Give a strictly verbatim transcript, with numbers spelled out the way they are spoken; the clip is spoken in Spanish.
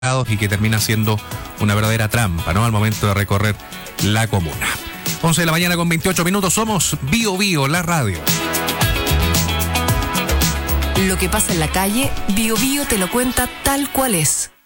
y que termina siendo una verdadera trampa, ¿no? Al momento de recorrer la comuna. once de la mañana con veintiocho minutos, somos Bio Bio, la radio. Lo que pasa en la calle, Bio Bio te lo cuenta tal cual es.